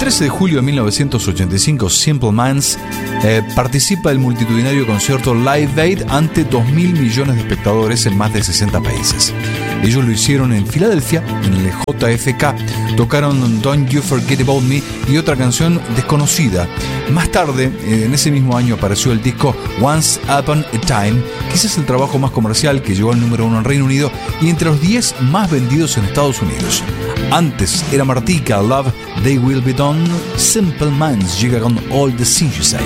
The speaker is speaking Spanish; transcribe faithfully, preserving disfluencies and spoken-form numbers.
trece de julio de mil novecientos ochenta y cinco, Simple Minds eh, participa del multitudinario concierto Live Aid ante dos mil millones de espectadores en más de sesenta países. Ellos lo hicieron en Filadelfia, en el J F K. Tocaron Don't You Forget About Me y otra canción desconocida. Más tarde, en ese mismo año, apareció el disco Once Upon a Time, quizás el trabajo más comercial que llegó al número uno en Reino Unido y entre los diez más vendidos en Estados Unidos. Antes era Martika, Love, They Will Be Done. Simple Minds llega con All the Things You Say.